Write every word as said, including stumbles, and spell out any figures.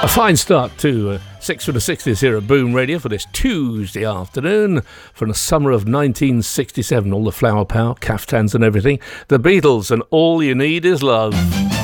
fine start to uh, Six for the sixties here at Boom Radio for this Tuesday afternoon from the summer of nineteen sixty-seven. All the flower power, caftans and everything. The Beatles and All You Need Is Love.